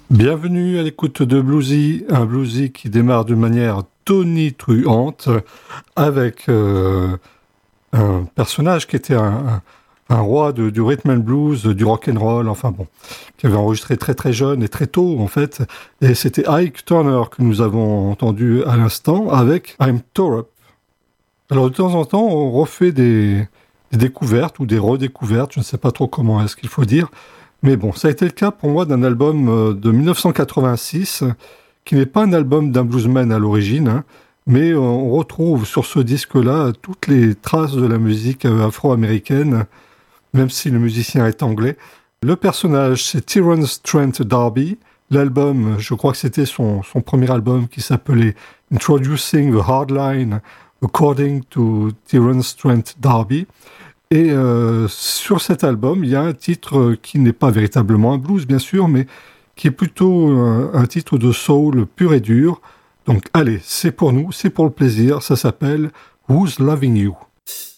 Bienvenue à l'écoute de Bluesy, un Bluesy qui démarre de manière tonitruante avec un personnage qui était un roi du rhythm and blues, du rock and roll, enfin bon, qui avait enregistré très très jeune et très tôt en fait, et c'était Ike Turner que nous avons entendu à l'instant avec I'm Tore Up. Alors de temps en temps, on refait des découvertes ou des redécouvertes, je ne sais pas trop comment est-ce qu'il faut dire, mais bon, ça a été le cas pour moi d'un album de 1986, qui n'est pas un album d'un bluesman à l'origine, hein, mais on retrouve sur ce disque-là toutes les traces de la musique afro-américaine, même si le musicien est anglais. Le personnage, c'est Terence Trent D'Arby. L'album, je crois que c'était son premier album qui s'appelait Introducing the Hardline According to Terence Trent D'Arby. Et sur cet album, il y a un titre qui n'est pas véritablement un blues, bien sûr, mais qui est plutôt un titre de soul pur et dur. Donc allez, c'est pour nous, c'est pour le plaisir, ça s'appelle Who's Loving You?